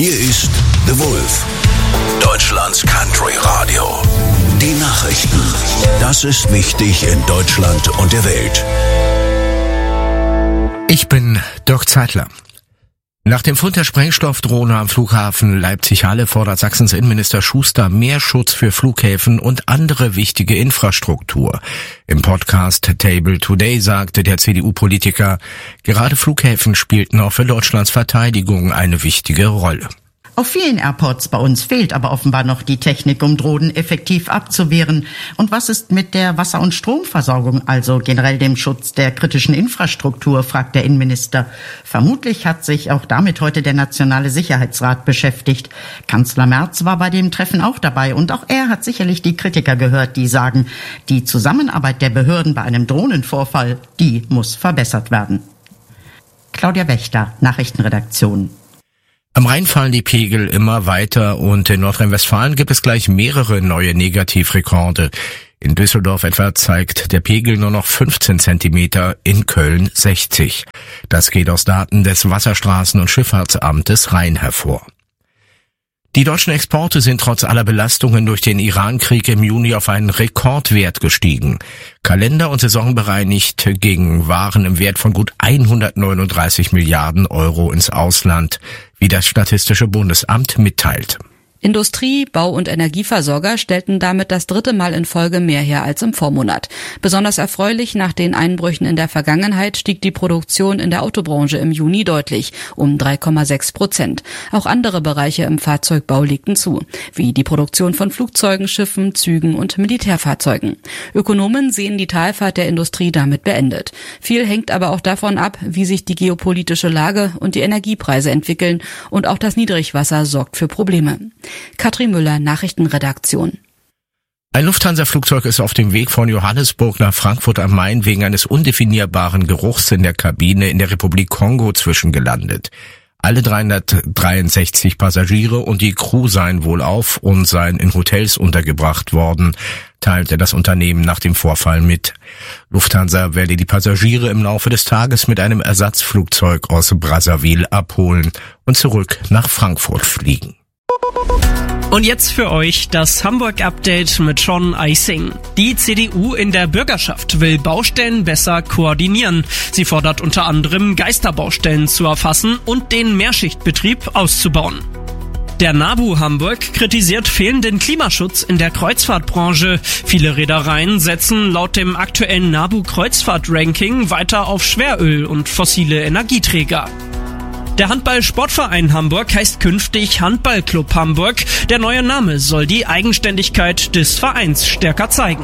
Hier ist The Wolf, Deutschlands Country Radio. Die Nachrichten. Das ist wichtig in Deutschland und der Welt. Ich bin Dirk Zeitler. Nach dem Fund der Sprengstoffdrohne am Flughafen Leipzig-Halle fordert Sachsens Innenminister Schuster mehr Schutz für Flughäfen und andere wichtige Infrastruktur. Im Podcast Table Today sagte der CDU-Politiker, gerade Flughäfen spielten auch für Deutschlands Verteidigung eine wichtige Rolle. Auf vielen Airports bei uns fehlt aber offenbar noch die Technik, um Drohnen effektiv abzuwehren. Und was ist mit der Wasser- und Stromversorgung, also generell dem Schutz der kritischen Infrastruktur, fragt der Innenminister. Vermutlich hat sich auch damit heute der Nationale Sicherheitsrat beschäftigt. Kanzler Merz war bei dem Treffen auch dabei und auch er hat sicherlich die Kritiker gehört, die sagen, die Zusammenarbeit der Behörden bei einem Drohnenvorfall, die muss verbessert werden. Claudia Wächter, Nachrichtenredaktion. Am Rhein fallen die Pegel immer weiter und in Nordrhein-Westfalen gibt es gleich mehrere neue Negativrekorde. In Düsseldorf etwa zeigt der Pegel nur noch 15 Zentimeter, in Köln 60. Das geht aus Daten des Wasserstraßen- und Schifffahrtsamtes Rhein hervor. Die deutschen Exporte sind trotz aller Belastungen durch den Iran-Krieg im Juni auf einen Rekordwert gestiegen. Kalender- und saisonbereinigt gingen Waren im Wert von gut 139 Milliarden Euro ins Ausland, wie das Statistische Bundesamt mitteilt. Industrie-, Bau- und Energieversorger stellten damit das 3. Mal in Folge mehr her als im Vormonat. Besonders erfreulich, nach den Einbrüchen in der Vergangenheit stieg die Produktion in der Autobranche im Juni deutlich, um 3,6%. Auch andere Bereiche im Fahrzeugbau legten zu, wie die Produktion von Flugzeugen, Schiffen, Zügen und Militärfahrzeugen. Ökonomen sehen die Talfahrt der Industrie damit beendet. Viel hängt aber auch davon ab, wie sich die geopolitische Lage und die Energiepreise entwickeln, und auch das Niedrigwasser sorgt für Probleme. Katrin Müller, Nachrichtenredaktion. Ein Lufthansa-Flugzeug ist auf dem Weg von Johannesburg nach Frankfurt am Main wegen eines undefinierbaren Geruchs in der Kabine in der Republik Kongo zwischengelandet. Alle 363 Passagiere und die Crew seien wohlauf und seien in Hotels untergebracht worden, teilte das Unternehmen nach dem Vorfall mit. Lufthansa werde die Passagiere im Laufe des Tages mit einem Ersatzflugzeug aus Brazzaville abholen und zurück nach Frankfurt fliegen. Und jetzt für euch das Hamburg-Update mit Sean Eising. Die CDU in der Bürgerschaft will Baustellen besser koordinieren. Sie fordert unter anderem, Geisterbaustellen zu erfassen und den Mehrschichtbetrieb auszubauen. Der NABU Hamburg kritisiert fehlenden Klimaschutz in der Kreuzfahrtbranche. Viele Reedereien setzen laut dem aktuellen NABU-Kreuzfahrt-Ranking weiter auf Schweröl und fossile Energieträger. Der Handball-Sportverein Hamburg heißt künftig Handballclub Hamburg. Der neue Name soll die Eigenständigkeit des Vereins stärker zeigen.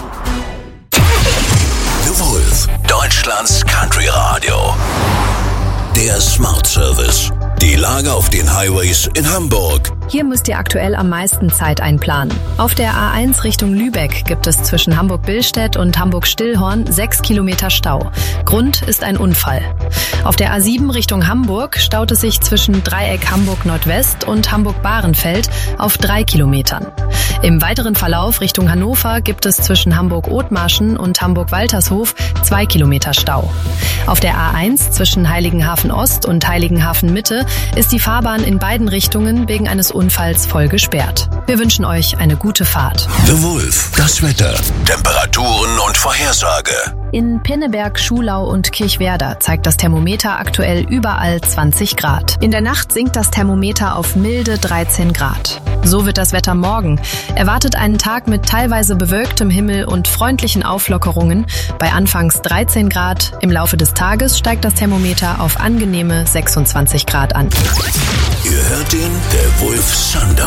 The Wolf, Deutschlands Country Radio. Der Smart Service. Die Lage auf den Highways in Hamburg. Hier müsst ihr aktuell am meisten Zeit einplanen. Auf der A1 Richtung Lübeck gibt es zwischen Hamburg-Billstedt und Hamburg-Stillhorn 6 Kilometer Stau. Grund ist ein Unfall. Auf der A7 Richtung Hamburg staut es sich zwischen Dreieck Hamburg-Nordwest und Hamburg-Bahrenfeld auf 3 Kilometern. Im weiteren Verlauf Richtung Hannover gibt es zwischen Hamburg-Othmarschen und Hamburg-Waltershof 2 Kilometer Stau. Auf der A1 zwischen Heiligenhafen Ost und Heiligenhafen Mitte ist die Fahrbahn in beiden Richtungen wegen eines Unfalls voll gesperrt. Wir wünschen euch eine gute Fahrt. The Wolf, das Wetter, Temperaturen und Vorhersage. In Pinneberg, Schulau und Kirchwerder zeigt das Thermometer aktuell überall 20 Grad. In der Nacht sinkt das Thermometer auf milde 13 Grad. So wird das Wetter morgen. Erwartet einen Tag mit teilweise bewölktem Himmel und freundlichen Auflockerungen. Bei anfangs 13 Grad. Im Laufe des Tages steigt das Thermometer auf angenehme 26 Grad an. Ihr hört den, der Wolf Sundown.